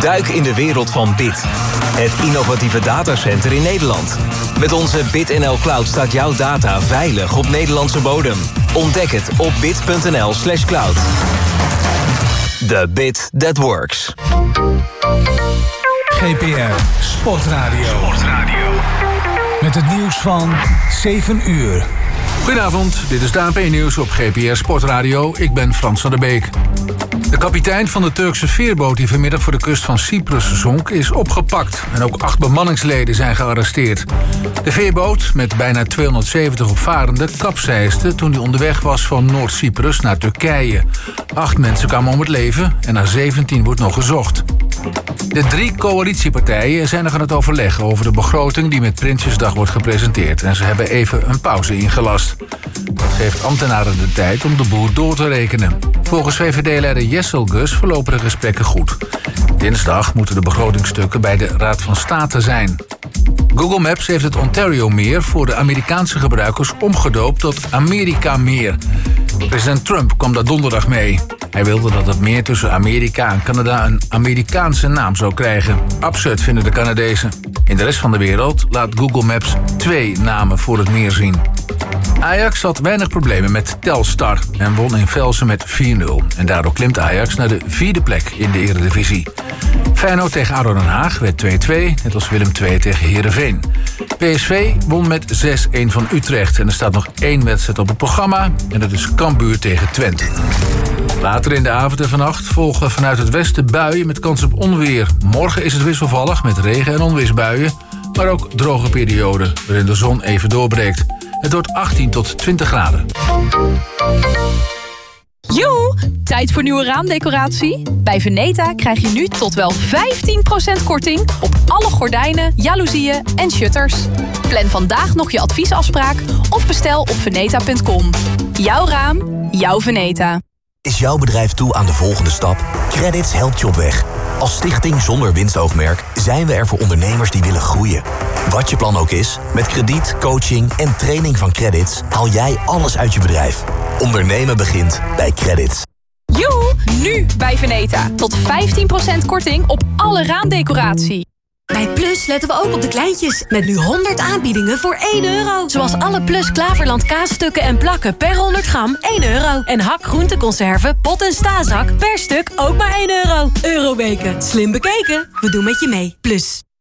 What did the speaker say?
Duik in de wereld van BIT. Het innovatieve datacenter in Nederland. Met onze BitNL Cloud staat jouw data veilig op Nederlandse bodem. Ontdek het op bit.nl/cloud. The bit that works. GPR Sportradio. Met het nieuws van 7 uur. Goedenavond, dit is de ANP-nieuws op GPR Sportradio. Ik ben Frans van der Beek. De kapitein van de Turkse veerboot die vanmiddag voor de kust van Cyprus zonk is opgepakt. En ook 8 bemanningsleden zijn gearresteerd. De veerboot, met bijna 270 opvarenden, kapseisde toen hij onderweg was van Noord-Cyprus naar Turkije. 8 mensen kwamen om het leven en naar 17 wordt nog gezocht. De 3 coalitiepartijen zijn nog aan het overleggen over de begroting die met Prinsjesdag wordt gepresenteerd. En ze hebben even een pauze ingelast. Dat geeft ambtenaren de tijd om de boel door te rekenen. Volgens VVD-leider Jesselgus verlopen de gesprekken goed. Dinsdag moeten de begrotingstukken bij de Raad van State zijn. Google Maps heeft het Ontario-meer voor de Amerikaanse gebruikers omgedoopt tot Amerika-meer. President Trump kwam daar donderdag mee. Hij wilde dat het meer tussen Amerika en Canada een Amerikaanse naam zou krijgen. Absurd vinden de Canadezen. In de rest van de wereld laat Google Maps 2 namen voor het meer zien. Ajax had weinig problemen met Telstar en won in Velsen met 4-0. En daardoor klimt Ajax naar de 4e plek in de Eredivisie. Feyenoord tegen ADO Den Haag werd 2-2, net als Willem II tegen Heerenveen. PSV won met 6-1 van Utrecht en er staat nog 1 wedstrijd op het programma en dat is Cambuur tegen Twente. Later in de avond en vannacht volgen vanuit het westen buien met kans op onweer. Morgen is het wisselvallig met regen- en onweersbuien, maar ook droge perioden waarin de zon even doorbreekt. Het wordt 18 tot 20 graden. Joe, tijd voor nieuwe raamdecoratie? Bij Veneta krijg je nu tot wel 15% korting op alle gordijnen, jaloezieën en shutters. Plan vandaag nog je adviesafspraak of bestel op veneta.com. Jouw raam, jouw Veneta. Is jouw bedrijf toe aan de volgende stap? Credits helpt je op weg. Als stichting zonder winstoogmerk zijn we er voor ondernemers die willen groeien. Wat je plan ook is, met krediet, coaching en training van Credits haal jij alles uit je bedrijf. Ondernemen begint bij Credits. Joe, nu bij Veneta. Tot 15% korting op alle raamdecoratie. Bij Plus letten we ook op de kleintjes. Met nu 100 aanbiedingen voor €1. Zoals alle Plus Klaverland kaasstukken en plakken per 100 gram €1. En hak groenteconserven, pot en stazak per stuk ook maar €1. Euroweken, slim bekeken. We doen met je mee. Plus.